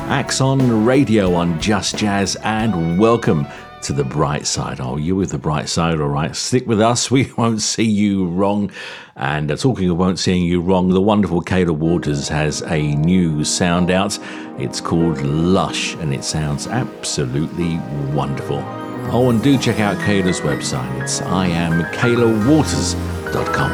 Axon Radio on Just Jazz, and welcome to the bright side. Oh, you're with the bright side, all right. Stick with us, we won't see you wrong. And talking of won't seeing you wrong, the wonderful Kayla Waters has a new sound out. It's called Lush, and it sounds absolutely wonderful. Oh, and do check out Kayla's website. It's iamkaylawaters.com.